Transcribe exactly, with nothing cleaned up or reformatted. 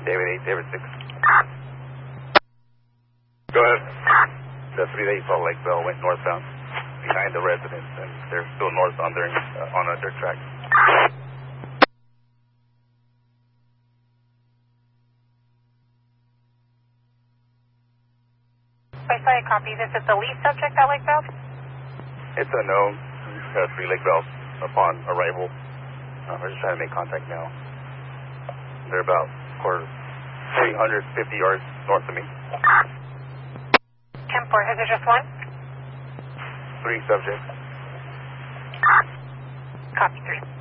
David eight, David six. Go ahead. The three eight Salt Lake Bell went northbound behind the residence, and they're still north on their uh, on a dirt track. I saw a copy. This is the lead subject at Lake Bell? It's unknown. Uh, three Lake Bell upon arrival. Uh, we're just trying to make contact now. They're about quarter, three hundred fifty yards north of me. ten four, is it just one? Three subjects. Copy three.